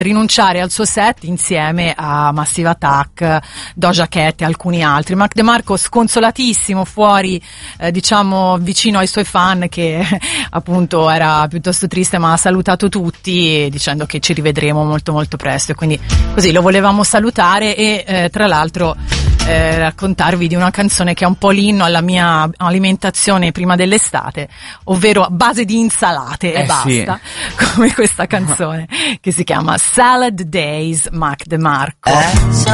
rinunciare al suo set insieme a Massive Attack, Doja Cat e alcuni altri. Mac DeMarco sconsolatissimo fuori, diciamo vicino ai suoi fan, che appunto era piuttosto triste, ma ha salutato tutti dicendo che ci rivedremo molto molto presto, e quindi così lo volevamo salutare e tra l'altro raccontarvi di una canzone che è un po' l'inno alla mia alimentazione prima dell'estate, ovvero a base di insalate e basta, sì. Come questa canzone che si chiama Salad Days, Mac DeMarco.